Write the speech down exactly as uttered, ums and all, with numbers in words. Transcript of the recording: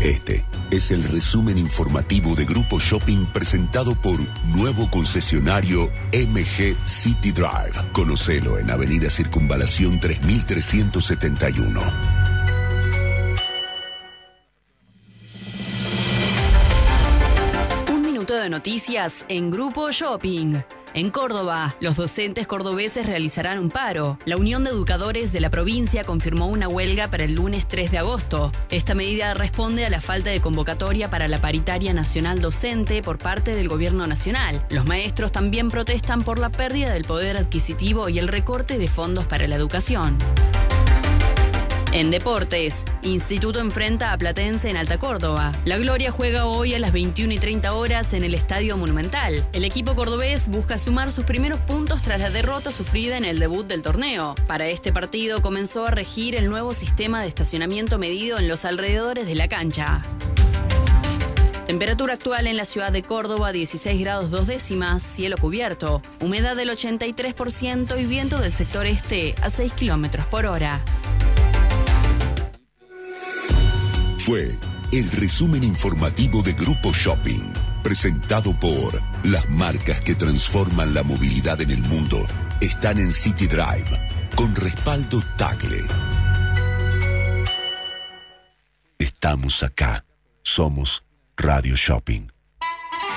Este es el resumen informativo de Grupo Shopping presentado por nuevo concesionario M G City Drive. Conocelo en Avenida Circunvalación tres mil trescientos setenta y uno. Un minuto de noticias en Grupo Shopping. En Córdoba, los docentes cordobeses realizarán un paro. La Unión de Educadores de la provincia confirmó una huelga para el lunes tres de agosto. Esta medida responde a la falta de convocatoria para la paritaria nacional docente por parte del gobierno nacional. Los maestros también protestan por la pérdida del poder adquisitivo y el recorte de fondos para la educación. En deportes, Instituto enfrenta a Platense en Alta Córdoba. La Gloria juega hoy a las veintiuna y treinta horas en el Estadio Monumental. El equipo cordobés busca sumar sus primeros puntos tras la derrota sufrida en el debut del torneo. Para este partido comenzó a regir el nuevo sistema de estacionamiento medido en los alrededores de la cancha. Temperatura actual en la ciudad de Córdoba, dieciséis grados dos décimas, cielo cubierto, humedad del ochenta y tres por ciento y viento del sector este a seis kilómetros por hora. Fue el resumen informativo de Grupo Shopping, presentado por las marcas que transforman la movilidad en el mundo. Están en City Drive, con respaldo Tagle. Estamos acá. Somos Radio Shopping.